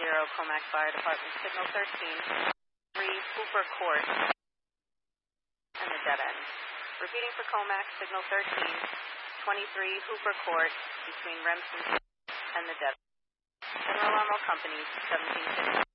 Comac Fire Department, signal 13, 3 Hooper Court, and the dead end. Repeating for Comac, signal 13, 23 Hooper Court, between Remsen and the dead end. General Alarm all companies, 1750.